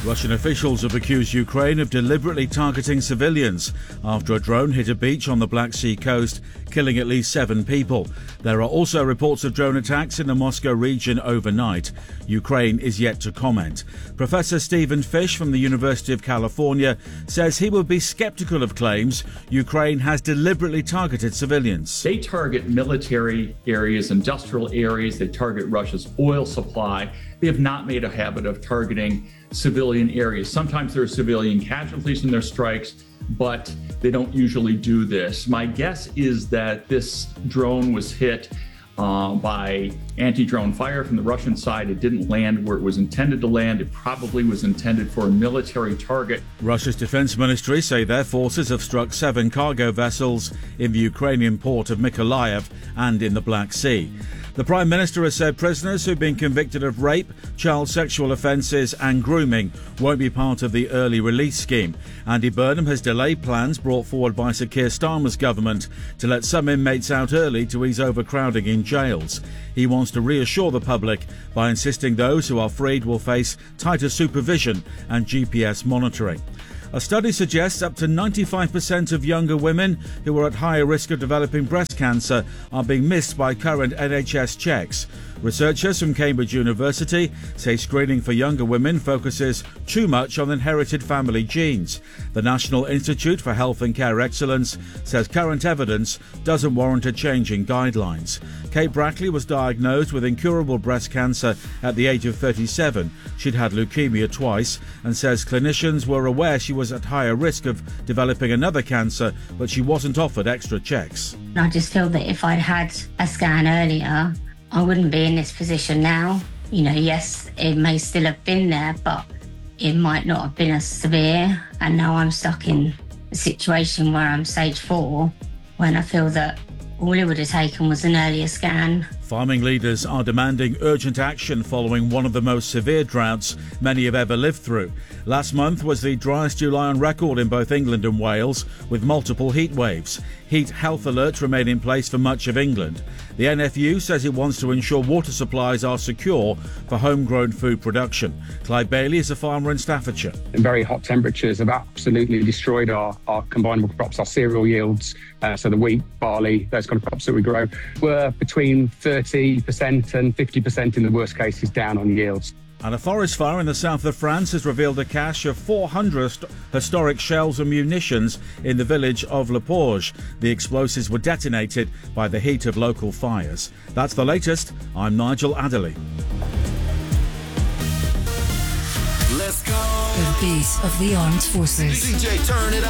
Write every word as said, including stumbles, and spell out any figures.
Russian officials have accused Ukraine of deliberately targeting civilians after a drone hit a beach on the Black Sea coast, killing at least seven people. There are also reports of drone attacks in the Moscow region overnight. Ukraine is yet to comment. Professor Stephen Fish from the University of California says he would be skeptical of claims Ukraine has deliberately targeted civilians. They target military areas, industrial areas. They target Russia's oil supply. They have not made a habit of targeting civilian areas. Sometimes there are civilian casualties in their strikes, but they don't usually do this. My guess is that this drone was hit uh, by anti-drone fire from the Russian side. It didn't land where it was intended to land. It probably was intended for a military target. Russia's defense ministry say their forces have struck seven cargo vessels in the Ukrainian port of Mykolaiv and in the Black Sea. The Prime Minister has said prisoners who've been convicted of rape, child sexual offences and grooming won't be part of the early release scheme. Andy Burnham has delayed plans brought forward by Sir Keir Starmer's government to let some inmates out early to ease overcrowding in jails. He wants to reassure the public by insisting those who are freed will face tighter supervision and G P S monitoring. A study suggests up to ninety-five percent of younger women who are at higher risk of developing breast cancer are being missed by current N H S checks. Researchers from Cambridge University say screening for younger women focuses too much on inherited family genes. The National Institute for Health and Care Excellence says current evidence doesn't warrant a change in guidelines. Kate Brackley was diagnosed with incurable breast cancer at the age of thirty-seven. She'd had leukemia twice and says clinicians were aware she was at higher risk of developing another cancer, but she wasn't offered extra checks. I just feel that if I'd had a scan earlier, I wouldn't be in this position now. You know, yes, it may still have been there, but it might not have been as severe. And now I'm stuck in a situation where I'm stage four, when I feel that all it would have taken was an earlier scan. Farming leaders are demanding urgent action following one of the most severe droughts many have ever lived through. Last month was the driest July on record in both England and Wales, with multiple heat waves. Heat health alerts remain in place for much of England. The N F U says it wants to ensure water supplies are secure for homegrown food production. Clive Bailey is a farmer in Staffordshire. Very hot temperatures have absolutely destroyed our, our combinable crops, our cereal yields, uh, so the wheat, barley, those kind of crops that we grow, were between thirty percent and fifty percent in the worst cases down on yields. And a forest fire in the south of France has revealed a cache of four hundred historic shells and munitions in the village of Le Porge. The explosives were detonated by the heat of local fires. That's the latest. I'm Nigel Adderley. Let's go. The beat of the armed forces. D J, turn it up.